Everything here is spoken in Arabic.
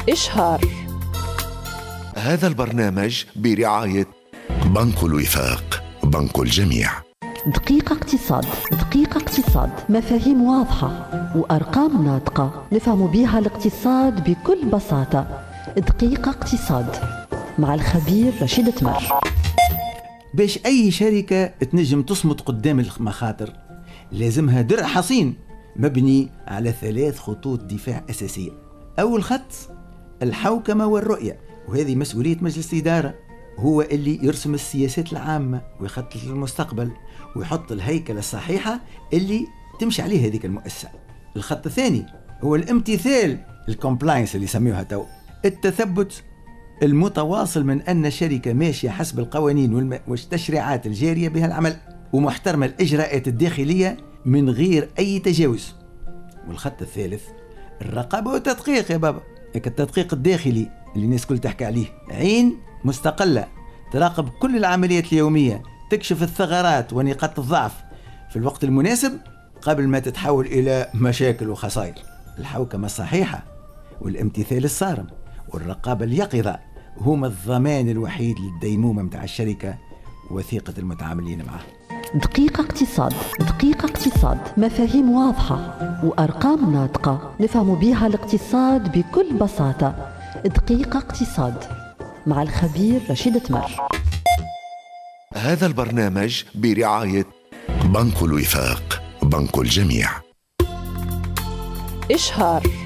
إشهار. هذا البرنامج برعاية بنك الوفاق، بنك الجميع. دقيقة اقتصاد. دقيقة اقتصاد، مفاهيم واضحة وأرقام ناطقة نفهم بها الاقتصاد بكل بساطة. دقيقة اقتصاد مع الخبير رشيد تمر. باش أي شركة تنجم تصمد قدام المخاطر لازمها درع حصين مبني على 3 خطوط دفاع أساسية. أول خط الحوكمة والرؤية، وهذه مسؤولية مجلس الإدارة، هو اللي يرسم السياسات العامة ويخطط للمستقبل ويحط الهيكلة الصحيحة اللي تمشي عليه هذه المؤسسة. الخط الثاني هو الامتثال، الكومبلاينس اللي يسميوها تو، التثبت المتواصل من أن الشركة ماشية حسب القوانين والتشريعات الجارية بها العمل ومحترمة الإجراءات الداخلية من غير أي تجاوز. والخط الثالث الرقابة والتدقيق يا بابا، التدقيق الداخلي اللي الناس كل تحكي عليه، عين مستقلة تراقب كل العمليات اليومية، تكشف الثغرات ونقاط الضعف في الوقت المناسب قبل ما تتحول إلى مشاكل وخسائر. الحوكمة الصحيحة والامتثال الصارم والرقابة اليقظة هما الضمان الوحيد للديمومة متاع الشركة وثيقة المتعاملين معها. دقيقة اقتصاد. دقيقة اقتصاد، مفاهيم واضحة وأرقام ناطقة نفهم بها الاقتصاد بكل بساطة. دقيقة اقتصاد مع الخبير رشيد تمر. هذا البرنامج برعاية بنك الوفاق، بنك الجميع. إشهار.